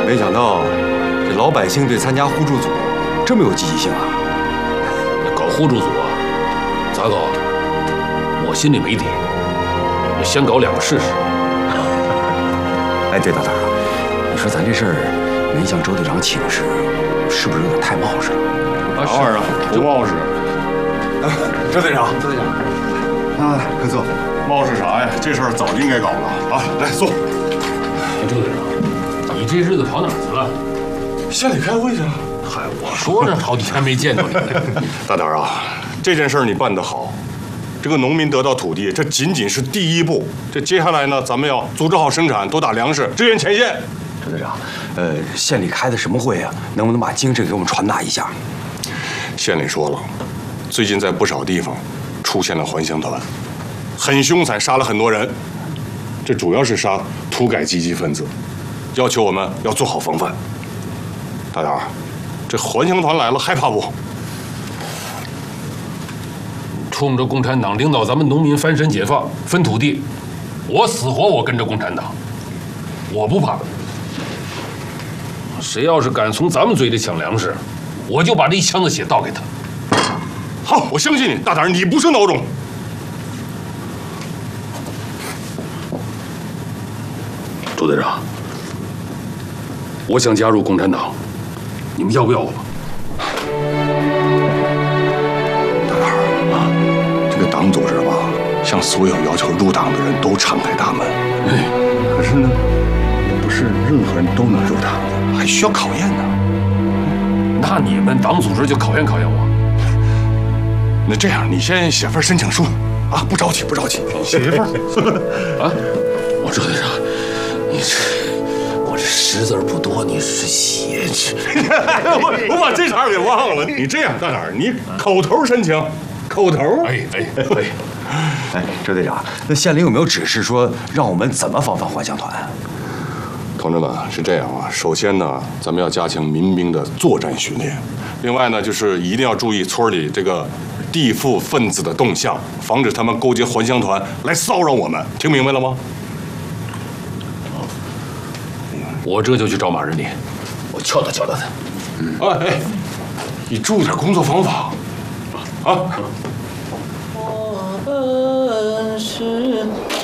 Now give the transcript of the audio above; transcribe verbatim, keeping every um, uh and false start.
没想到这老百姓对参加互助组这么有积极性啊！ 搞互助组啊，咋搞？我心里没底，我先搞两个试试。 哎，对，大胆啊，你说咱这事儿没向周队长请示，是不是有点太冒失了？ 啥玩意儿啊？不冒失。 哎，周队长，周队长，啊，快坐。 冒失啥呀？这事儿早就应该搞了啊！来坐。 周队长，你这日子跑哪儿去了？ 县里开会去了。 嗨，我说这好几天没见到你了。 大胆啊，这件事儿你办得好。这个农民得到土地，这仅仅是第一步。这接下来呢，咱们要组织好生产，多打粮食，支援前线。 周队长，呃，县里开的什么会啊？能不能把精神给我们传达一下？ 县里说了，最近在不少地方出现了还乡团，很凶残，杀了很多人。这主要是杀土改积极分子，要求我们要做好防范。大胆，这还乡团来了，害怕不？ 冲着共产党领导咱们农民翻身解放、分土地，我死活我跟着共产党，我不怕。谁要是敢从咱们嘴里抢粮食，我就把这一腔子血倒给他。 好，我相信你，大胆，你不是孬种。 周队长，我想加入共产党，你们要不要我？ 党组织吧，向所有要求入党的人都敞开大门。哎，可是呢，不是任何人都能入党的，还需要考验呢。 那你们党组织就考验考验我。 那这样，你先写份申请书啊，不着急，不着急，写一份。 啊，我周队长，你这我这识字不多，你是写去。 我我把这茬给忘了。你这样，大胆，你口头申请。口头， 哎哎哎， 哎，周队长，那县里有没有指示说让我们怎么防范还乡团？ 同志们，是这样啊，首先呢，咱们要加强民兵的作战训练，另外呢，就是一定要注意村里这个地富分子的动向，防止他们勾结还乡团来骚扰我们，听明白了吗？ 我这就去找马日丽，我敲打敲打他。 嗯，哎哎，你注意点工作方法。啊！ 我本是